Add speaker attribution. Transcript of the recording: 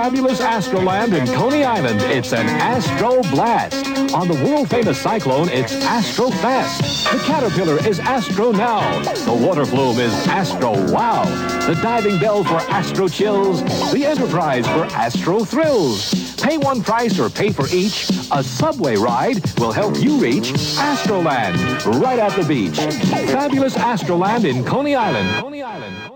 Speaker 1: fabulous Astroland in Coney Island, it's an Astro Blast. On the world-famous Cyclone, it's Astro Fast. The Caterpillar is Astro Now. The Water Flume is Astro Wow. The Diving Bell for Astro Chills. The Enterprise for Astro Thrills. Pay one price or pay for each. A subway ride will help you reach Astroland, right at the beach. Fabulous Astroland in Coney Island. Coney Island.